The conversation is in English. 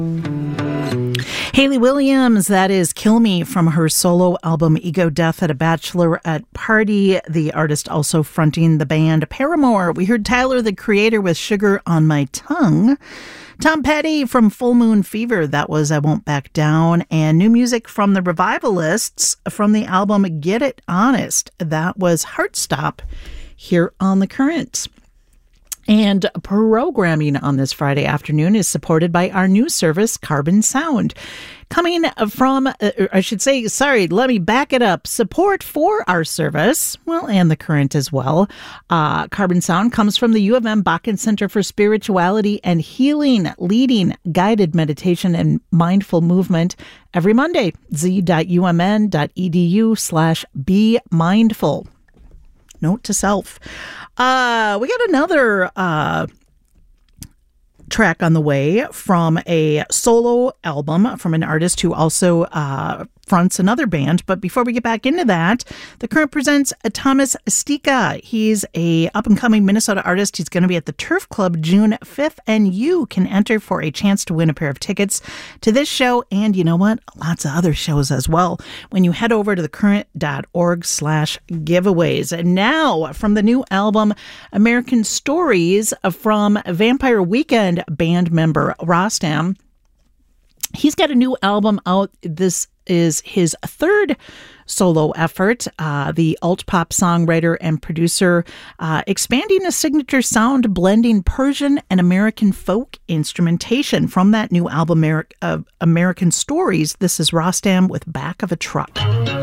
Hayley Williams, that is Kill Me from her solo album Ego Death at a Bachelorette Party. The artist also fronting the band Paramore. We heard Tyler, the Creator, with Sugar on My Tongue. Tom Petty from Full Moon Fever, that was I Won't Back Down. And new music from the Revivalists from the album Get It Honest, that was Heartstop here on The Current. And programming on this Friday afternoon is supported by our new service, Carbon Sound. Coming from, let me back it up. Support for our service, well, and The Current as well. Carbon Sound comes from the U of M Bakken Center for Spirituality and Healing, leading guided meditation and mindful movement every Monday. z.umn.edu/be mindful. Note to self. We got another track on the way from a solo album from an artist who also fronts another band. But before we get back into that, The Current presents Thomas Stika. He's a up-and-coming Minnesota artist. He's going to be at the Turf Club June 5th, and you can enter for a chance to win a pair of tickets to this show, and you know what? Lots of other shows as well when you head over to thecurrent.org/giveaways. And now, from the new album American Stories from Vampire Weekend band member Rostam. He's got a new album out. This is his third solo effort. The alt-pop songwriter and producer expanding a signature sound, blending Persian and American folk instrumentation. From that new album, American Stories, this is Rostam with Back of a Truck.